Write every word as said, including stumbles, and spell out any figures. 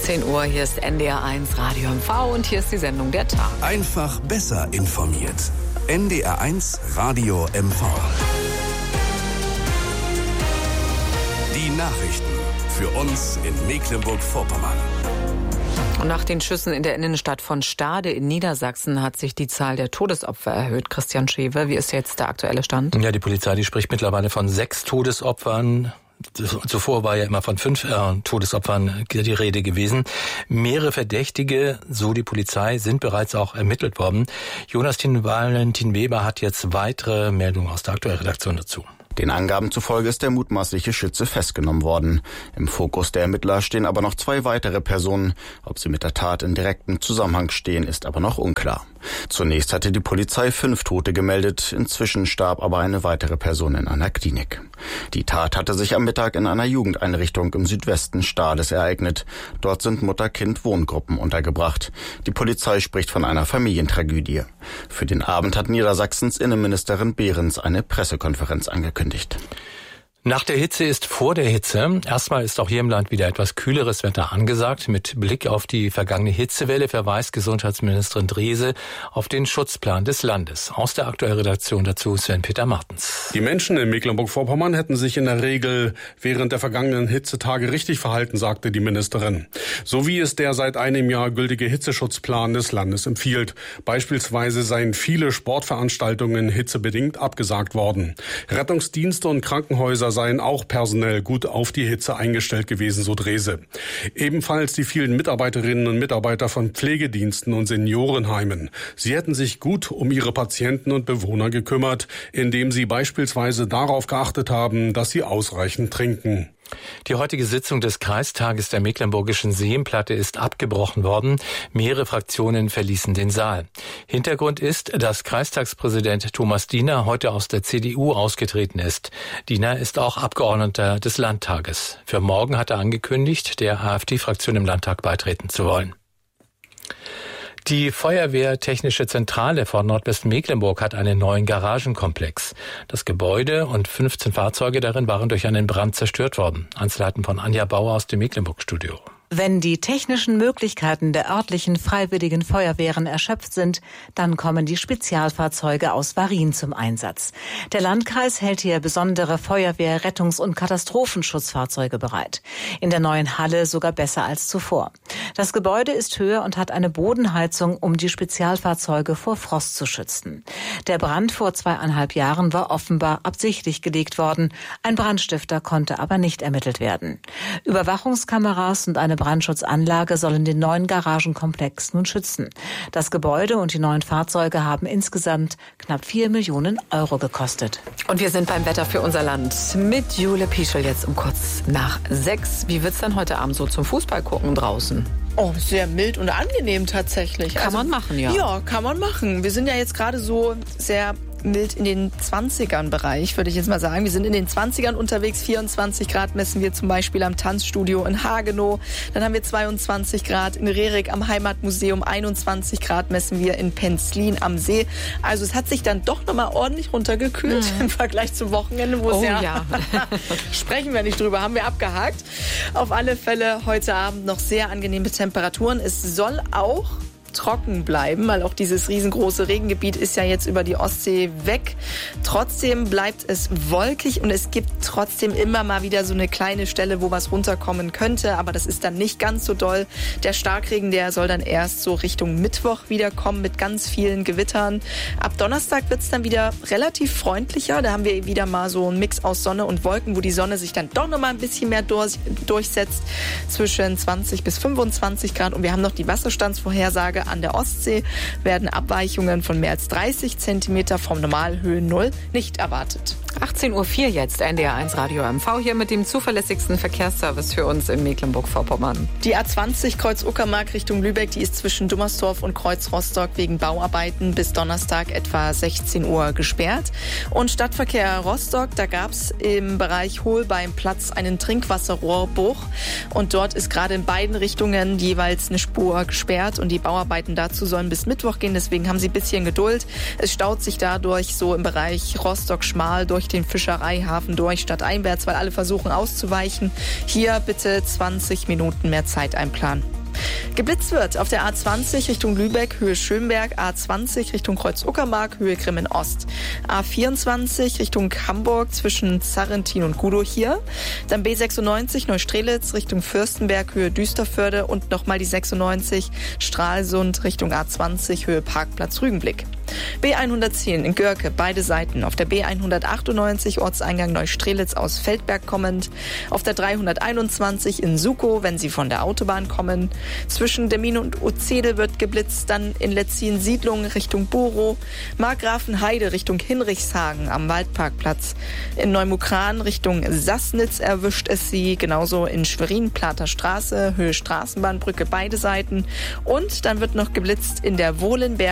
zehn Uhr, hier ist N D R eins Radio M V und hier ist die Sendung Der Tag. Einfach besser informiert. N D R eins Radio M V. Die Nachrichten für uns in Mecklenburg-Vorpommern. Und nach den Schüssen in der Innenstadt von Stade in Niedersachsen hat sich die Zahl der Todesopfer erhöht. Christian Schewe, wie ist jetzt der aktuelle Stand? Ja, die Polizei, die spricht mittlerweile von sechs Todesopfern. Zuvor war ja immer von fünf äh, Todesopfern die Rede gewesen. Mehrere Verdächtige, so die Polizei, sind bereits auch ermittelt worden. Jonas Valentin Weber hat jetzt weitere Meldungen aus der aktuellen Redaktion dazu. Den Angaben zufolge ist der mutmaßliche Schütze festgenommen worden. Im Fokus der Ermittler stehen aber noch zwei weitere Personen. Ob sie mit der Tat in direktem Zusammenhang stehen, ist aber noch unklar. Zunächst hatte die Polizei fünf Tote gemeldet. Inzwischen starb aber eine weitere Person in einer Klinik. Die Tat hatte sich am Mittag in einer Jugendeinrichtung im Südwesten Stades ereignet. Dort sind Mutter-Kind-Wohngruppen untergebracht. Die Polizei spricht von einer Familientragödie. Für den Abend hat Niedersachsens Innenministerin Behrens eine Pressekonferenz angekündigt. Nach der Hitze ist vor der Hitze. Erstmal ist auch hier im Land wieder etwas kühleres Wetter angesagt. Mit Blick auf die vergangene Hitzewelle verweist Gesundheitsministerin Drese auf den Schutzplan des Landes. Aus der aktuellen Redaktion dazu Sven-Peter Martens. Die Menschen in Mecklenburg-Vorpommern hätten sich in der Regel während der vergangenen Hitzetage richtig verhalten, sagte die Ministerin. So wie es der seit einem Jahr gültige Hitzeschutzplan des Landes empfiehlt. Beispielsweise seien viele Sportveranstaltungen hitzebedingt abgesagt worden. Rettungsdienste und Krankenhäuser seien auch personell gut auf die Hitze eingestellt gewesen, so Drese. Ebenfalls die vielen Mitarbeiterinnen und Mitarbeiter von Pflegediensten und Seniorenheimen. Sie hätten sich gut um ihre Patienten und Bewohner gekümmert, indem sie beispielsweise darauf geachtet haben, dass sie ausreichend trinken. Die heutige Sitzung des Kreistages der Mecklenburgischen Seenplatte ist abgebrochen worden. Mehrere Fraktionen verließen den Saal. Hintergrund ist, dass Kreistagspräsident Thomas Diener heute aus der C D U ausgetreten ist. Diener ist auch Abgeordneter des Landtages. Für morgen hat er angekündigt, der AfD-Fraktion im Landtag beitreten zu wollen. Die Feuerwehrtechnische Zentrale von Nordwestmecklenburg hat einen neuen Garagenkomplex. Das Gebäude und fünfzehn Fahrzeuge darin waren durch einen Brand zerstört worden. Einzelheiten von Anja Bauer aus dem Mecklenburg-Studio. Wenn die technischen Möglichkeiten der örtlichen freiwilligen Feuerwehren erschöpft sind, dann kommen die Spezialfahrzeuge aus Varin zum Einsatz. Der Landkreis hält hier besondere Feuerwehr-, Rettungs- und Katastrophenschutzfahrzeuge bereit. In der neuen Halle sogar besser als zuvor. Das Gebäude ist höher und hat eine Bodenheizung, um die Spezialfahrzeuge vor Frost zu schützen. Der Brand vor zweieinhalb Jahren war offenbar absichtlich gelegt worden. Ein Brandstifter konnte aber nicht ermittelt werden. Überwachungskameras und eine Brandschutzanlage sollen den neuen Garagenkomplex nun schützen. Das Gebäude und die neuen Fahrzeuge haben insgesamt knapp vier Millionen Euro gekostet. Und wir sind beim Wetter für unser Land mit Jule Pieschel jetzt um kurz nach sechs. Wie wird's dann heute Abend so zum Fußball gucken draußen? Oh, sehr mild und angenehm tatsächlich. Kann also, man machen, ja. Ja, kann man machen. Wir sind ja jetzt gerade so sehr mild in den zwanzigern Bereich, würde ich jetzt mal sagen. Wir sind in den zwanzigern unterwegs. vierundzwanzig Grad messen wir zum Beispiel am Tanzstudio in Hagenow. Dann haben wir zweiundzwanzig Grad in Rerik am Heimatmuseum. einundzwanzig Grad messen wir in Penzlin am See. Also es hat sich dann doch nochmal ordentlich runtergekühlt mhm. im Vergleich zum Wochenende, wo es oh, ja, ja. sprechen wir nicht drüber, haben wir abgehakt. Auf alle Fälle heute Abend noch sehr angenehme Temperaturen. Es soll auch trocken bleiben, weil auch dieses riesengroße Regengebiet ist ja jetzt über die Ostsee weg. Trotzdem bleibt es wolkig und es gibt trotzdem immer mal wieder so eine kleine Stelle, wo was runterkommen könnte, aber das ist dann nicht ganz so doll. Der Starkregen, der soll dann erst so Richtung Mittwoch wieder kommen mit ganz vielen Gewittern. Ab Donnerstag wird es dann wieder relativ freundlicher. Da haben wir wieder mal so einen Mix aus Sonne und Wolken, wo die Sonne sich dann doch noch mal ein bisschen mehr durch, durchsetzt, zwischen zwanzig bis fünfundzwanzig Grad. Und wir haben noch die Wasserstandsvorhersage. An der Ostsee werden Abweichungen von mehr als dreißig Zentimeter vom Normalhöhen Null nicht erwartet. achtzehn Uhr vier jetzt, N D R eins Radio M V hier mit dem zuverlässigsten Verkehrsservice für uns in Mecklenburg-Vorpommern. Die A zwanzig Kreuz Uckermark Richtung Lübeck, die ist zwischen Dummersdorf und Kreuz Rostock wegen Bauarbeiten bis Donnerstag etwa sechzehn Uhr gesperrt. Und Stadtverkehr Rostock, da gab es im Bereich Hohlbeimplatz einen Trinkwasserrohrbruch. Und dort ist gerade in beiden Richtungen jeweils eine Spur gesperrt und die Bauarbeiten dazu sollen bis Mittwoch gehen. Deswegen haben Sie ein bisschen Geduld. Es staut sich dadurch so im Bereich Rostock-Schmal durch den Fischereihafen durch stadteinwärts, weil alle versuchen auszuweichen. Hier bitte zwanzig Minuten mehr Zeit einplanen. Geblitzt wird auf der A zwanzig Richtung Lübeck, Höhe Schönberg, A zwanzig Richtung Kreuz-Uckermark, Höhe Grimmen Ost, A vierundzwanzig Richtung Hamburg zwischen Sarrentin und Gudow hier, dann B sechsundneunzig Neustrelitz Richtung Fürstenberg, Höhe Düsterförde und nochmal die sechsundneunzig Stralsund Richtung A zwanzig, Höhe Parkplatz Rügenblick. B hundertzehn in Görke, beide Seiten. Auf der B hundertachtundneunzig Ortseingang Neustrelitz aus Feldberg kommend. Auf der dreihunderteinundzwanzig in Sukow, wenn Sie von der Autobahn kommen. Zwischen Demmin und Uzede wird geblitzt. Dann in Letzin Siedlung Richtung Borow. Markgrafenheide Richtung Hinrichshagen am Waldparkplatz. In Neumukran Richtung Sassnitz erwischt es Sie. Genauso in Schwerin, Plater Straße, Höhe Straßenbahnbrücke, beide Seiten. Und dann wird noch geblitzt in der Wohlenberg